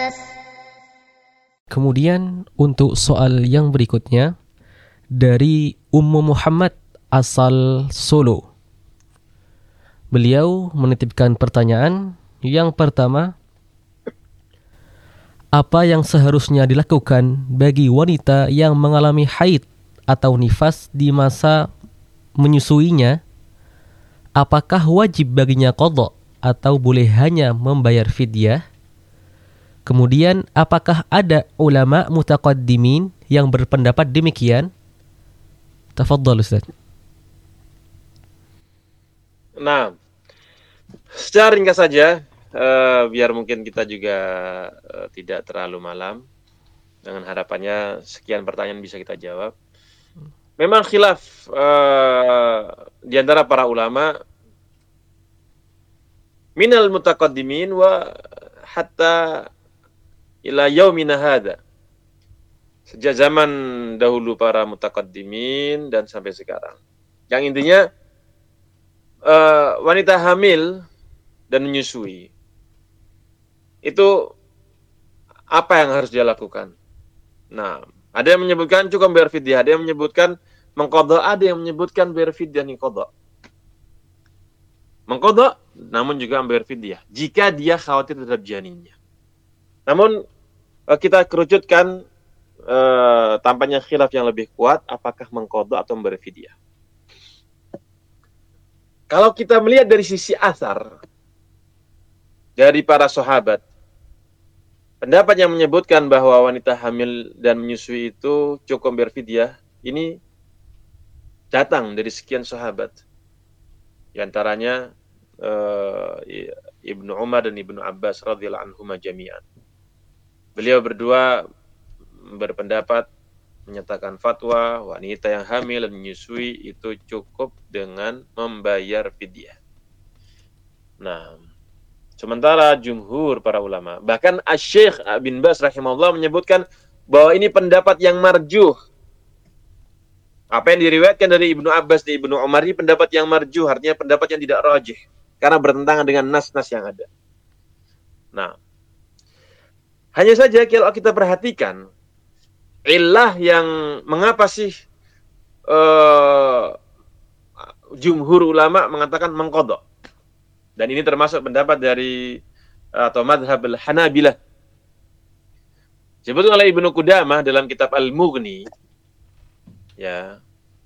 Kemudian untuk soal yang berikutnya dari Ummu Muhammad asal Solo. Beliau menitipkan pertanyaan yang pertama, apa yang seharusnya dilakukan bagi wanita yang mengalami haid atau nifas di masa menyusuinya? Apakah wajib baginya qadha atau boleh hanya membayar fidyah? Kemudian, apakah ada ulama mutaqaddimin yang berpendapat demikian? Tafadhal Ustaz. Nah, secara ringkas saja, biar mungkin kita juga tidak terlalu malam, dengan harapannya sekian pertanyaan bisa kita jawab. Memang khilaf di antara para ulama minal mutaqaddimin wa hatta ila yaumina hadza. Sejak zaman dahulu para mutaqaddimin dan sampai sekarang. Yang intinya wanita hamil dan menyusui itu apa yang harus dia lakukan? Nah, ada yang menyebutkan cukup bayar fidyah, ada yang menyebutkan mengqadha, ada yang menyebutkan bayar fidyah ni qadha. Mengqadha namun juga bayar fidyah jika dia khawatir terhadap janinnya. Namun kita kerucutkan tampaknya khilaf yang lebih kuat, apakah mengqadha atau membayar fidyah. Kalau kita melihat dari sisi asar dari para sahabat, pendapat yang menyebutkan bahwa wanita hamil dan menyusui itu cukup membayar fidyah, ini datang dari sekian sahabat. Di antaranya Ibnu Umar dan Ibnu Abbas radhiyallahu anhuma jami'an. Beliau berdua berpendapat menyatakan fatwa wanita yang hamil dan menyusui itu cukup dengan membayar fidyah. Nah, sementara jumhur para ulama, bahkan Asy-Syaikh bin Baz rahimahullah menyebutkan bahwa ini pendapat yang marjuh. Apa yang diriwayatkan dari Ibnu Abbas dan Ibnu Umar ini pendapat yang marjuh, artinya pendapat yang tidak rajih karena bertentangan dengan nas-nas yang ada. Nah, hanya saja kalau kita perhatikan illah yang mengapa sih jumhur ulama mengatakan mengqadha. Dan ini termasuk pendapat dari atau madhab al-Hanabilah. Disebut oleh Ibnu Qudamah dalam kitab Al-Mughni, ya,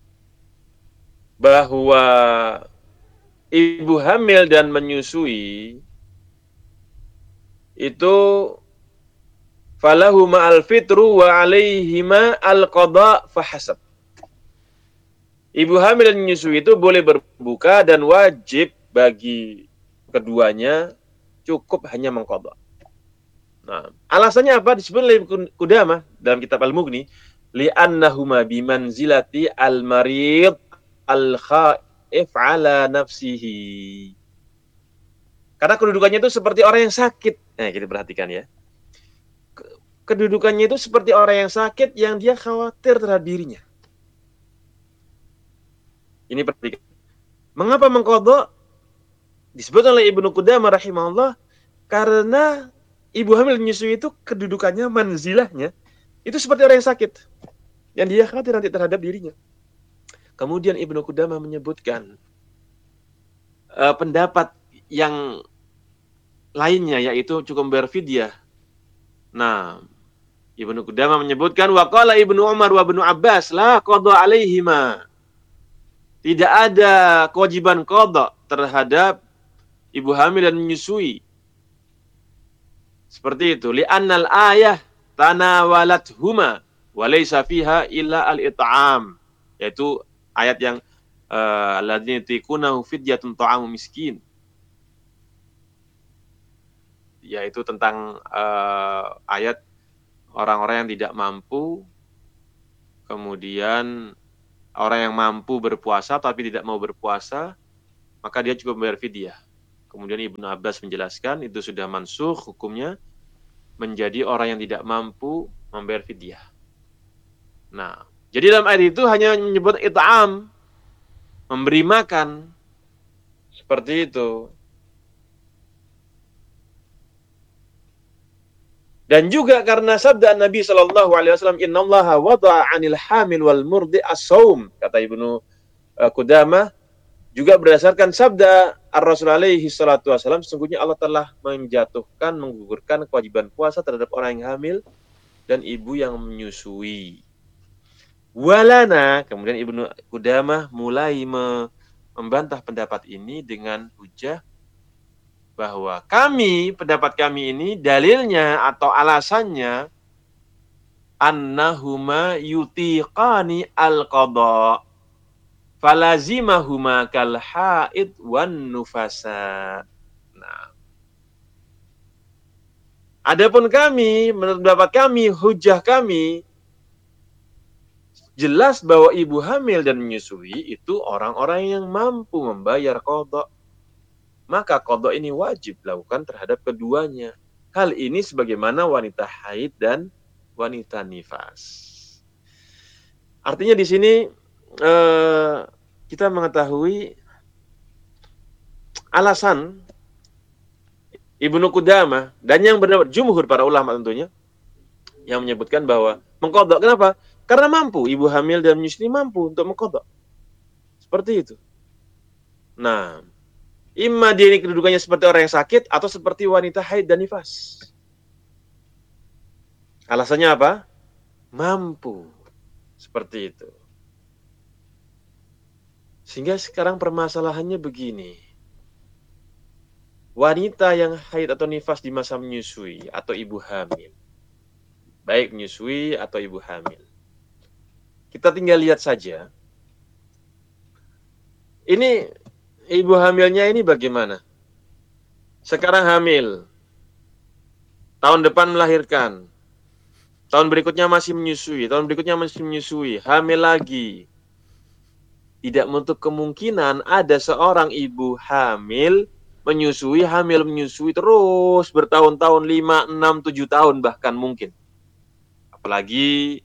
bahwa ibu hamil dan menyusui itu falahu ma'al fitru wa alaihima al-qadha fahasab. Ibu hamil dan menyusui itu boleh berbuka dan wajib bagi keduanya cukup hanya mengqadha. Nah, alasannya apa? Disebut oleh Qudamah dalam kitab Al-Mughni, li'annahuma bimanzilati al-marid al-khaif ala nafsihi. Karena kedudukannya itu seperti orang yang sakit. Nah, kita perhatikan ya. Kedudukannya itu seperti orang yang sakit yang dia khawatir terhadap dirinya. Ini perhatikan. Mengapa mengqadha? Disebut oleh Ibnu Qudamah rahimahullah karena ibu hamil menyusui itu kedudukannya, manzilahnya itu seperti orang yang sakit yang dia khawatir nanti terhadap dirinya. Kemudian Ibnu Qudamah menyebutkan pendapat yang lainnya, yaitu cukup membayar fidyah. Nah, Ibnu Qudamah menyebutkan waqala Ibnu Umar wa Ibnu Abbas la qadha alaihima. Tidak ada kewajiban qadha terhadap ibu hamil dan menyusui. Seperti itu. Li'annal ayah tanawalathuma wa laysa fiha illa al-it'am. Yaitu ayat yang alladzina yutiqunahu fidyatun ta'amu miskin. Yaitu tentang ayat orang-orang yang tidak mampu, kemudian orang yang mampu berpuasa tapi tidak mau berpuasa, maka dia cukup membayar fidyah. Kemudian Ibnu Abbas menjelaskan itu sudah mansukh hukumnya menjadi orang yang tidak mampu membayar fidyah. Nah, jadi dalam ayat itu hanya menyebut it'am, memberi makan. Seperti itu. Dan juga karena sabda Nabi sallallahu alaihi wasallam, "Innallaha wada'a 'anil hamil wal murdi as-shaum," kata Ibnu Qudamah, juga berdasarkan sabda Ar-Rasul alaihi salatu wasallam, sesungguhnya Allah telah menjatuhkan, menggugurkan kewajiban puasa terhadap orang yang hamil dan ibu yang menyusui. Walana, kemudian Ibnu Qudamah mulai membantah pendapat ini dengan hujah bahwa pendapat kami ini dalilnya atau alasannya annahuma yutiqani al-qada falazimahuma kal haid wan nufasa. Nah, adapun kami, menurut pendapat kami, hujah kami jelas bahwa ibu hamil dan menyusui itu orang-orang yang mampu membayar qada. Maka qada ini wajib dilakukan terhadap keduanya. Hal ini sebagaimana wanita haid dan wanita nifas. Artinya di sini kita mengetahui alasan Ibnu Qudamah dan yang benar jumhur para ulama tentunya yang menyebutkan bahwa mengqada. Kenapa? Karena mampu, ibu hamil dan menyusui mampu untuk mengqada. Seperti itu. Nah, imma dia ini kedudukannya seperti orang yang sakit atau seperti wanita haid dan nifas. Alasannya apa? Mampu. Seperti itu. Sehingga sekarang permasalahannya begini. Wanita yang haid atau nifas di masa menyusui atau ibu hamil. Baik menyusui atau ibu hamil. Kita tinggal lihat saja. Ini ibu hamilnya ini bagaimana? Sekarang hamil. Tahun depan melahirkan. Tahun berikutnya masih menyusui. Tahun berikutnya masih menyusui. Hamil lagi. Tidak menutup kemungkinan ada seorang ibu hamil menyusui terus bertahun-tahun, 5, 6, 7 tahun bahkan mungkin. Apalagi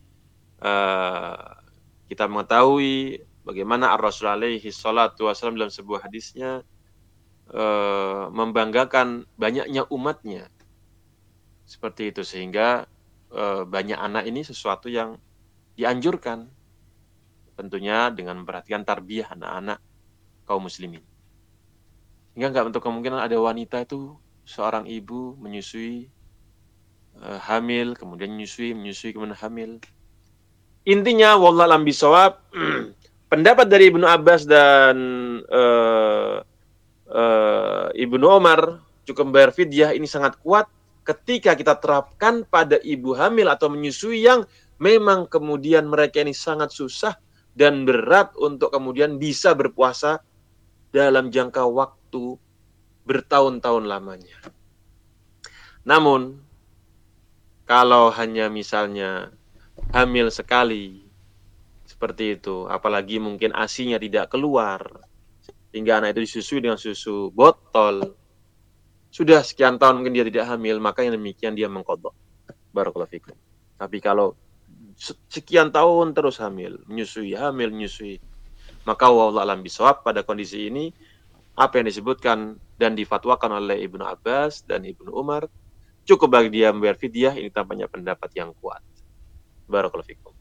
kita mengetahui bagaimana Ar-Rasul alaihi salatu wasallam dalam sebuah hadisnya membanggakan banyaknya umatnya. Seperti itu, sehingga banyak anak ini sesuatu yang dianjurkan. Tentunya dengan memperhatikan tarbiyah anak-anak kaum muslimin. Hingga nggak untuk kemungkinan ada wanita itu, seorang ibu menyusui, hamil, kemudian menyusui, kemudian hamil. Intinya, wallahu a'lam bishawab, pendapat dari Ibnu Abbas dan Ibnu Umar cukup membayar fidyah ini sangat kuat ketika kita terapkan pada ibu hamil atau menyusui yang memang kemudian mereka ini sangat susah dan berat untuk kemudian bisa berpuasa dalam jangka waktu bertahun-tahun lamanya. Namun, kalau hanya misalnya hamil sekali, seperti itu, apalagi mungkin ASI-nya tidak keluar, sehingga anak itu disusui dengan susu botol, sudah sekian tahun mungkin dia tidak hamil, maka yang demikian dia mengqadha. Barakallahu fikum. Tapi kalau sekian tahun terus hamil, menyusui, maka wallahu a'lam bishawab, pada kondisi ini apa yang disebutkan dan difatwakan oleh Ibnu Abbas dan Ibnu Umar cukup bagi dia membayar fidyah. Ini tampaknya pendapat yang kuat. Barakallahu fikum.